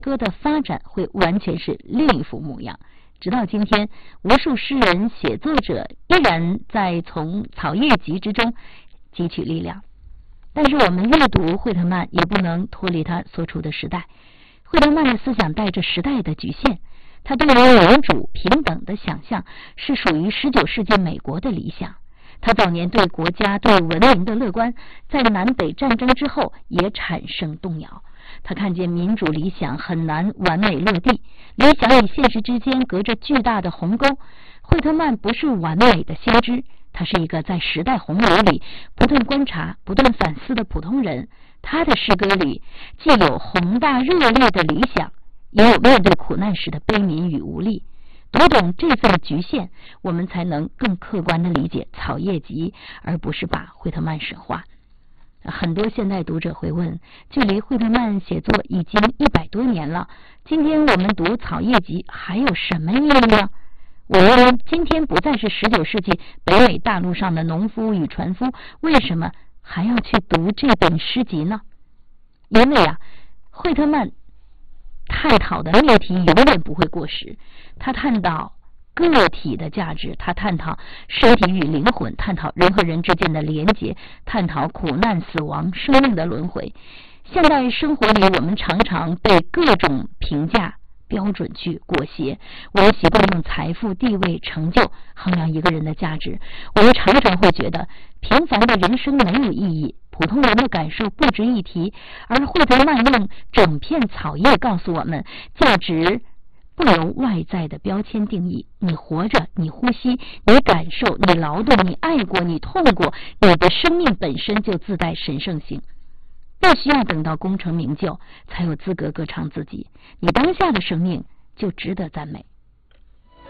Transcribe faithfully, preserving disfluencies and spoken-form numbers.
歌的发展会完全是另一副模样。直到今天，无数诗人写作者依然在从草叶集之中汲取力量。但是我们阅读惠特曼也不能脱离他所处的时代。惠特曼的思想带着时代的局限，他对于民主平等的想象是属于十九世纪美国的理想。他早年对国家对文明的乐观，在南北战争之后也产生动摇。他看见民主理想很难完美落地，理想与现实之间隔着巨大的鸿沟。惠特曼不是完美的先知，他是一个在时代洪流里不断观察、不断反思的普通人。他的诗歌里既有宏大热烈的理想，也有面对苦难时的悲悯与无力。读懂这份局限，我们才能更客观地理解草叶集，而不是把惠特曼神化。很多现代读者会问，距离惠特曼写作已经一百多年了，今天我们读草叶集还有什么意义呢？我们今天不再是十九世纪北美大陆上的农夫与船夫，为什么还要去读这本诗集呢？因为啊，惠特曼探讨的命题永远不会过时。他探讨个体的价值，他探讨身体与灵魂，探讨人和人之间的连结，探讨苦难、死亡、生命的轮回。现代生活里，我们常常被各种评价标准去裹挟，我们习惯用财富、地位、成就衡量一个人的价值。我们常常会觉得平凡的人生没有意义，普通人的感受不值一提。而惠特曼用整片草叶告诉我们，价值不由外在的标签定义。你活着，你呼吸，你感受，你劳动，你爱过，你痛过，你的生命本身就自带神圣性，不需要等到功成名就才有资格歌唱自己。你当下的生命就值得赞美。